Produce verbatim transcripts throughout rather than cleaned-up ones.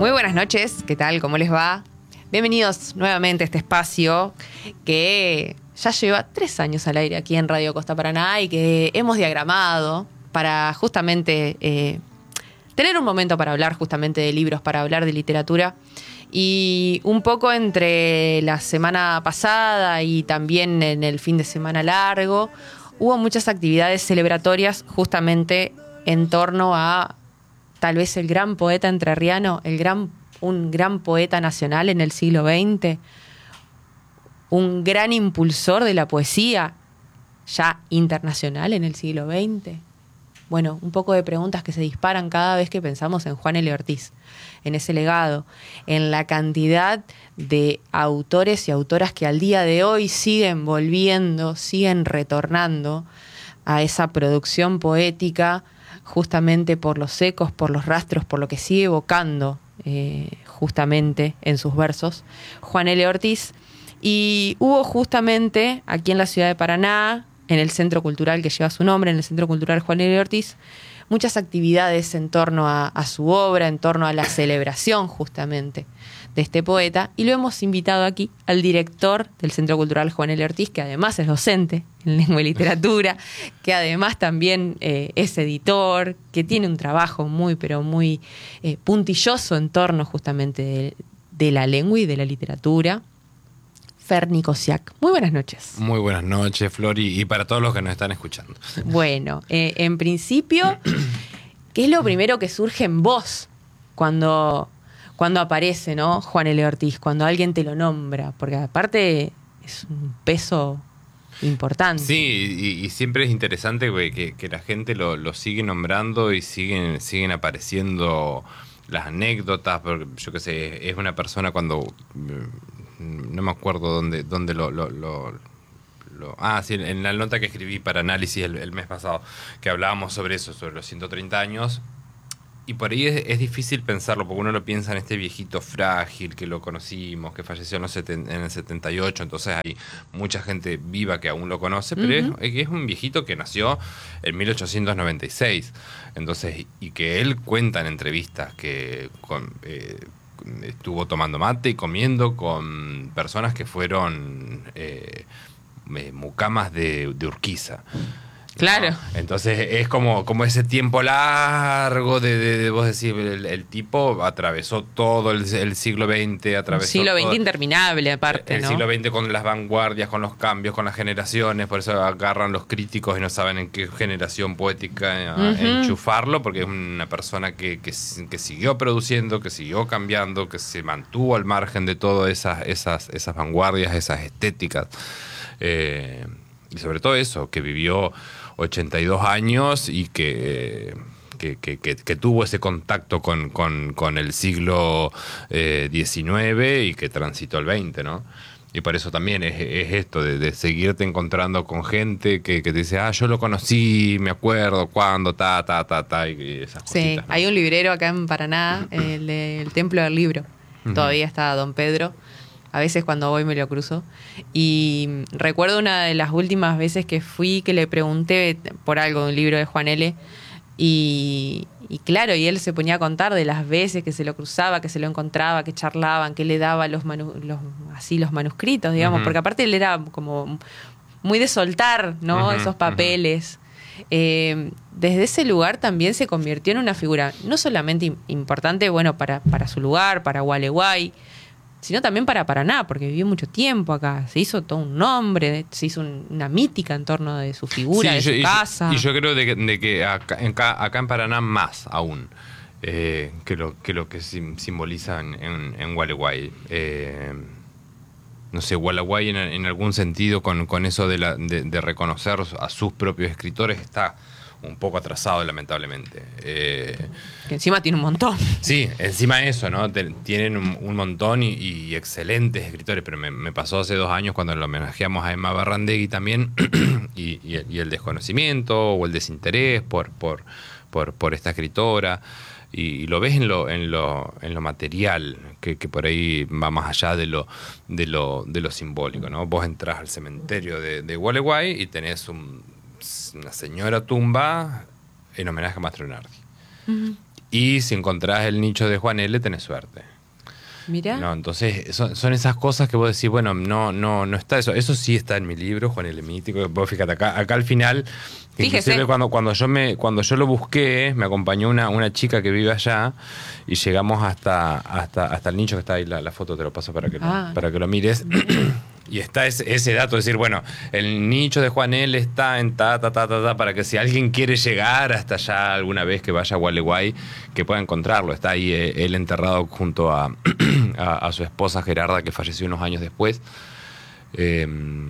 Muy buenas noches, ¿qué tal? ¿Cómo les va? Bienvenidos nuevamente a este espacio que ya lleva tres años al aire aquí en Radio Costa Paraná y que hemos diagramado para justamente eh, tener un momento para hablar justamente de libros, para hablar de literatura. Y un poco entre la semana pasada y también en el fin de semana largo, hubo muchas actividades celebratorias justamente en torno a tal vez el gran poeta entrerriano, el gran, un gran poeta nacional en el siglo veinte, un gran impulsor de la poesía ya internacional en el siglo veinte. Bueno, un poco de preguntas que se disparan cada vez que pensamos en Juan L. Ortiz, en ese legado, en la cantidad de autores y autoras que al día de hoy siguen volviendo, siguen retornando a esa producción poética justamente por los ecos, por los rastros, por lo que sigue evocando eh, justamente en sus versos Juan L. Ortiz. Y hubo justamente aquí en la ciudad de Paraná, en el centro cultural que lleva su nombre, en el Centro Cultural Juan L. Ortiz, muchas actividades en torno a, a su obra, en torno a la celebración justamente de este poeta, y lo hemos invitado aquí al director del Centro Cultural Juan L. Ortiz, que además es docente en lengua y literatura, que además también eh, es editor, que tiene un trabajo muy, pero muy eh, puntilloso en torno justamente de, de la lengua y de la literatura. Fer Nikosiak. Muy buenas noches. Muy buenas noches, Flori, y para todos los que nos están escuchando. Bueno, eh, en principio, ¿qué es lo primero que surge en vos cuando, cuando aparece, ¿no? Juan L. Ortiz, cuando alguien te lo nombra? Porque aparte es un peso importante. Sí, y, y siempre es interesante que, que, que la gente lo, lo sigue nombrando y siguen, siguen apareciendo las anécdotas, porque yo qué sé, es una persona cuando... no me acuerdo dónde, dónde lo, lo, lo, lo... Ah, sí, en la nota que escribí para análisis el, el mes pasado, que hablábamos sobre eso, sobre los ciento treinta años. Y por ahí es, es difícil pensarlo, porque uno lo piensa en este viejito frágil que lo conocimos, que falleció en, los seten, en el setenta y ocho, entonces hay mucha gente viva que aún lo conoce, pero uh-huh. es, es un viejito que nació en mil ochocientos noventa y seis, entonces, y que él cuenta en entrevistas que... Con, eh, estuvo tomando mate y comiendo con personas que fueron eh, mucamas de, de Urquiza. Claro. ¿No? Entonces es como, como ese tiempo largo de, de, de vos decir, el, el tipo atravesó todo el, el siglo veinte, atravesó... Un siglo veinte todo, interminable aparte, el, ¿no? El siglo veinte con las vanguardias, con los cambios, con las generaciones, por eso agarran los críticos y no saben en qué generación poética uh-huh. enchufarlo, porque es una persona que, que, que siguió produciendo, que siguió cambiando, que se mantuvo al margen de todas esas, esas, esas vanguardias, esas estéticas. Eh, y sobre todo eso, que vivió ochenta y dos años y que, que, que, que, que tuvo ese contacto con, con, con el siglo eh, diecinueve y que transitó el veinte, ¿no? Y por eso también es, es esto de, de seguirte encontrando con gente que, que te dice, ah, yo lo conocí, me acuerdo cuándo, ta, ta, ta, ta, y esas sí, cositas, ¿no? Hay un librero acá en Paraná, el, el Templo del Libro. Uh-huh. Todavía está Don Pedro. A veces cuando voy me lo cruzo. Y recuerdo una de las últimas veces que fui que le pregunté por algo de un libro de Juan L. Y, y claro, y él se ponía a contar de las veces que se lo cruzaba, que se lo encontraba, que charlaban, que le daba los, manu, los así los manuscritos, digamos. Uh-huh. Porque aparte él era como muy de soltar, ¿no? Uh-huh, esos papeles. Uh-huh. Eh, desde ese lugar también se convirtió en una figura no solamente importante, bueno, para, para su lugar, para Gualeguay, sino también para Paraná, porque vivió mucho tiempo acá. Se hizo todo un nombre, se hizo un, una mítica en torno de su figura, sí, de yo, su y casa. Yo, y yo creo de que, de que acá, en, acá en Paraná más aún eh, que, lo, que lo que simboliza en, en, en Gualeguay. Eh, no sé, Gualeguay en, en algún sentido con, con eso de, la, de, de reconocer a sus propios escritores está un poco atrasado, lamentablemente. Eh, que encima tiene un montón. Sí, encima eso, ¿no? Te, tienen un, un montón y, y excelentes escritores, pero me, me pasó hace dos años cuando lo homenajeamos a Emma Barrandegui también, y, y, el, y el desconocimiento o el desinterés por, por, por, por esta escritora. Y, y lo ves en lo, en lo, en lo material, que, que por ahí va más allá de lo, de lo, de lo simbólico, ¿no? Vos entrás al cementerio de, de Gualeguay y tenés un... una señora tumba en homenaje a Mastronardi. Uh-huh. Y si encontrás el nicho de Juan L., tenés suerte. Mirá. No, entonces son, son esas cosas que vos decís, bueno, no, no, no está eso. Eso sí está en mi libro, Juan L. Mítico. Vos fíjate, acá, acá al final, inclusive cuando, cuando yo me, cuando yo lo busqué, me acompañó una, una chica que vive allá y llegamos hasta, hasta, hasta el nicho que está ahí, la, la foto te lo paso para que, ah. lo, para que lo mires. Y está ese, ese dato, es decir, bueno, el nicho de Juan L. está en ta, ta, ta, ta, ta, para que si alguien quiere llegar hasta allá alguna vez que vaya a Gualeguay, que pueda encontrarlo. Está ahí eh, él enterrado junto a, a, a su esposa Gerarda, que falleció unos años después. Eh,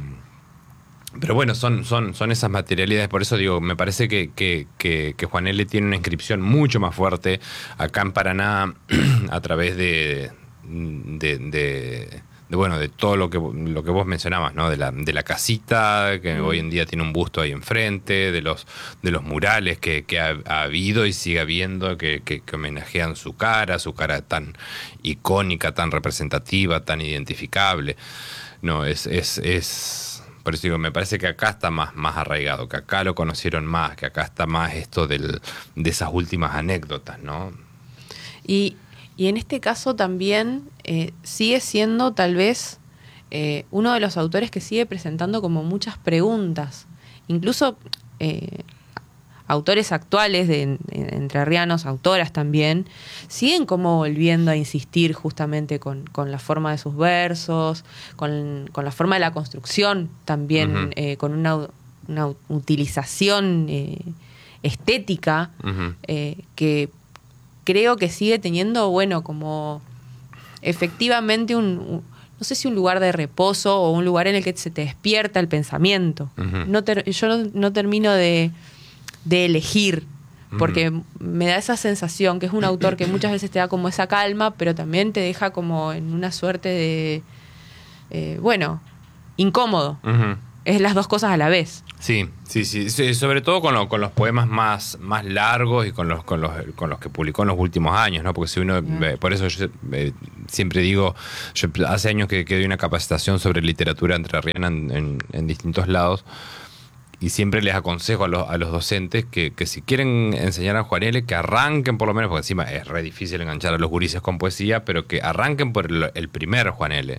pero bueno, son, son, son esas materialidades. Por eso digo, me parece que, que, que, que Juan L. tiene una inscripción mucho más fuerte acá en Paraná a través de... de, de De, bueno, de todo lo que, lo que vos mencionabas, ¿no? De la, de la casita, que mm. hoy en día tiene un busto ahí enfrente, de los, de los murales que, que ha, ha habido y sigue habiendo, que, que, que homenajean su cara, su cara tan icónica, tan representativa, tan identificable. No, es... es, es por eso digo, me parece que acá está más, más arraigado, que acá lo conocieron más, que acá está más esto del, de esas últimas anécdotas, ¿no? Y... Y en este caso también eh, sigue siendo tal vez eh, uno de los autores que sigue presentando como muchas preguntas. Incluso eh, autores actuales de, de entrerrianos, autoras también, siguen como volviendo a insistir justamente con, con la forma de sus versos, con, con la forma de la construcción también, uh-huh. eh, con una, una utilización eh, estética uh-huh. eh, que... creo que sigue teniendo, bueno, como efectivamente un, un, no sé si un lugar de reposo o un lugar en el que se te despierta el pensamiento. Uh-huh. No ter, yo no, no termino de, de elegir, porque uh-huh. me da esa sensación que es un autor que muchas veces te da como esa calma, pero también te deja como en una suerte de, eh, bueno, incómodo. Uh-huh. Es las dos cosas a la vez. Sí, sí, sí, sí, sobre todo con, lo, con los poemas más, más largos y con los, con, los, con los que publicó en los últimos años, ¿no? Porque si uno, mm. eh, por eso yo eh, siempre digo, yo hace años que, que doy una capacitación sobre literatura entrerriana en, en, en distintos lados y siempre les aconsejo a los, a los docentes que, que si quieren enseñar a Juan L., que arranquen por lo menos, porque encima es re difícil enganchar a los gurises con poesía, pero que arranquen por el, el primer Juan L.,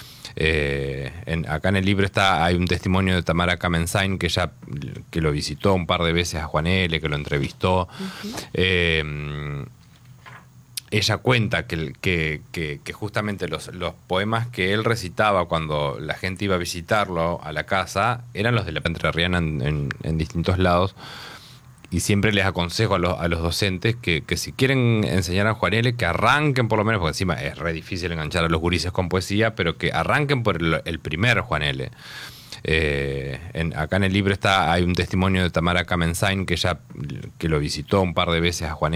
Eh, en, acá en el libro está hay un testimonio de Tamara Kamensain que ya que lo visitó un par de veces a Juan L., que lo entrevistó. Uh-huh. eh, ella cuenta que, que, que, que justamente los, los poemas que él recitaba cuando la gente iba a visitarlo a la casa eran los de la entrerriana en, en, en distintos lados. Y siempre les aconsejo a los, a los docentes que, que si quieren enseñar a Juan L., que arranquen por lo menos, porque encima es re difícil enganchar a los gurises con poesía, pero que arranquen por el, el primer Juan L. Eh, en, acá en el libro está hay un testimonio de Tamara Kamensain que ya que lo visitó un par de veces a Juan L.